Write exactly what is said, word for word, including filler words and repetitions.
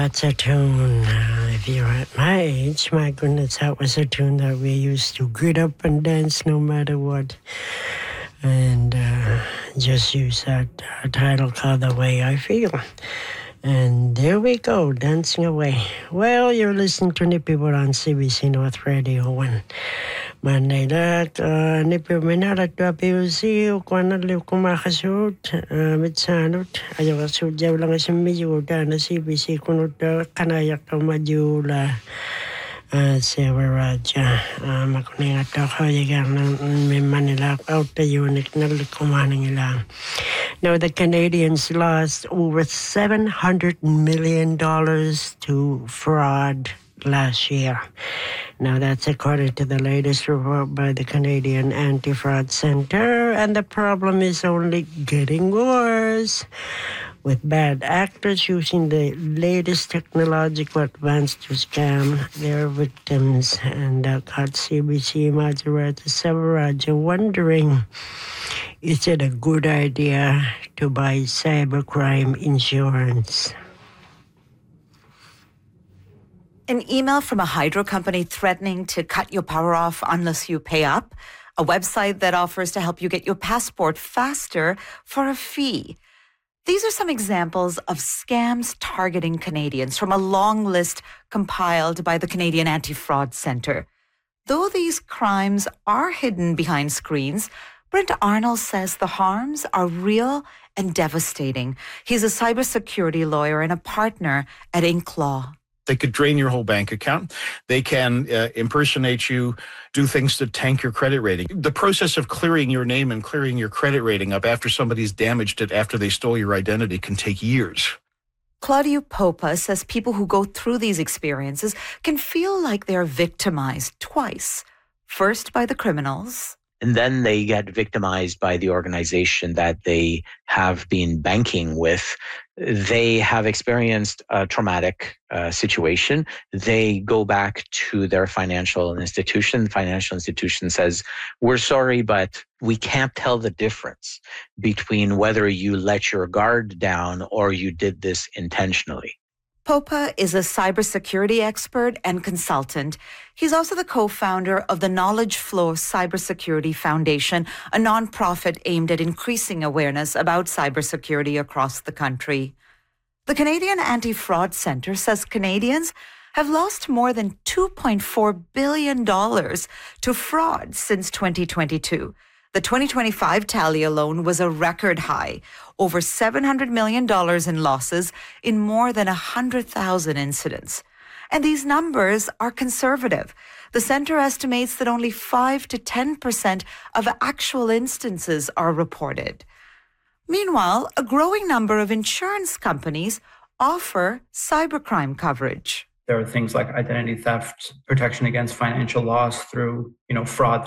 that's a tune. Uh, if you're at my age, my goodness, that was a tune that we used to get up and dance no matter what. And uh, just use that uh, title called The Way I Feel. And there we go, dancing away. Well, you're listening to Nipi on C B C North Radio one. Monday night, uh, Nipi Minara to Apiusi, Kwanali Kumakasut, Mitsanut, Ayakasut, Javlang Simiyu, Dana C B C Kunut, Kanayak Majula. Severaja, Makuning at Takayagan, Manila, out the unit, Nalikumanila. Now, the Canadians lost over seven hundred million dollars to fraud last year. Now, that's according to the latest report by the Canadian Anti-Fraud Centre, and the problem is only getting worse, with bad actors using the latest technological advance to scam their victims. And uh, got C B C Maserati Severaja wondering, is it a good idea to buy cybercrime insurance? An email from a hydro company threatening to cut your power off unless you pay up. A website that offers to help you get your passport faster for a fee. These are some examples of scams targeting Canadians from a long list compiled by the Canadian Anti-Fraud Centre. Though these crimes are hidden behind screens, Brent Arnold says the harms are real and devastating. He's a cybersecurity lawyer and a partner at Inklaw. They could drain your whole bank account. They can uh, impersonate you, do things to tank your credit rating. The process of clearing your name and clearing your credit rating up after somebody's damaged it after they stole your identity can take years. Claudio Popa says people who go through these experiences can feel like they're victimized twice. First by the criminals. And then they get victimized by the organization that they have been banking with. They have experienced a traumatic uh, situation. They go back to their financial institution. The financial institution says, we're sorry, but we can't tell the difference between whether you let your guard down or you did this intentionally. Popa is a cybersecurity expert and consultant. He's also the co-founder of the Knowledge Flow Cybersecurity Foundation, a nonprofit aimed at increasing awareness about cybersecurity across the country. The Canadian Anti-Fraud Centre says Canadians have lost more than two point four billion dollars to fraud since twenty twenty-two. The twenty twenty-five tally alone was a record high, over seven hundred million dollars in losses in more than one hundred thousand incidents. And these numbers are conservative. The centre estimates that only five to ten percent of actual instances are reported. Meanwhile, a growing number of insurance companies offer cybercrime coverage. There are things like identity theft, protection against financial loss through, you know, fraud